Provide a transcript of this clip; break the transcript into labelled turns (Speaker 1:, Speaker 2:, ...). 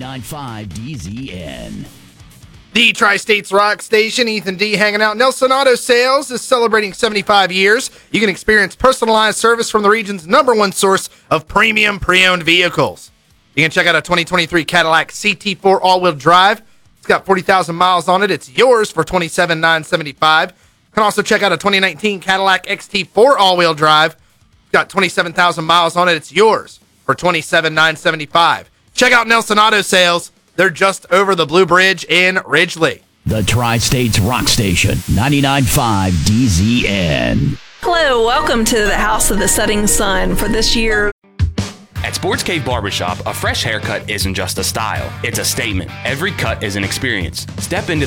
Speaker 1: 99.5 DZN.
Speaker 2: The Tri-States Rock Station, Ethan D. hanging out. Nelson Auto Sales is celebrating 75 years. You can experience personalized service from the region's /1 source of premium pre-owned vehicles. You can check out a 2023 Cadillac CT4 all-wheel drive. It's got 40,000 miles on it. It's yours for $27,975. You can also check out a 2019 Cadillac XT4 all-wheel drive. It's got 27,000 miles on it. It's yours for $27,975. Check out Nelson Auto Sales. They're just over the Blue Bridge in Ridgely.
Speaker 1: The Tri-States Rock Station, 99.5 DZN.
Speaker 3: Hello, welcome to the House of the Setting Sun for this year.
Speaker 4: At Sports Cave Barbershop, a fresh haircut isn't just a style, it's a statement. Every cut is an experience. Step into